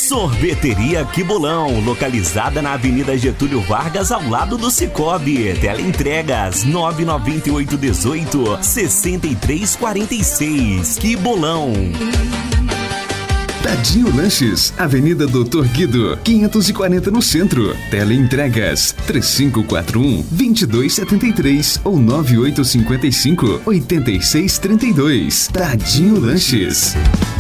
Sorveteria Que Bolão, localizada na Avenida Getúlio Vargas, ao lado do Cicobi. Teleentregas 99818-6346. Que Bolão. Tadinho Lanches, Avenida Doutor Guido, 540 no centro. Teleentregas 3541-2273 ou 9855-8632. Tadinho Lanches.